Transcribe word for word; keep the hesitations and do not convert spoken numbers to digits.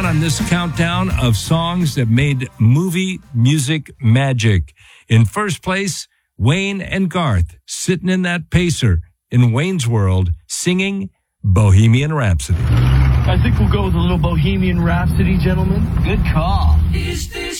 on this countdown of songs that made movie music magic. In first place, Wayne and Garth sitting in that Pacer in Wayne's World singing Bohemian Rhapsody. I think we'll go with a little Bohemian Rhapsody, gentlemen. Good call. Is this